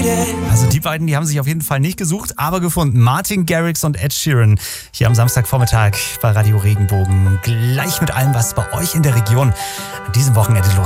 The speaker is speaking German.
Also die beiden, die haben sich auf jeden Fall nicht gesucht, aber gefunden. Martin Garrix und Ed Sheeran hier am Samstagvormittag bei Radio Regenbogen. Gleich mit allem, was bei euch in der Region an diesem Wochenende los ist.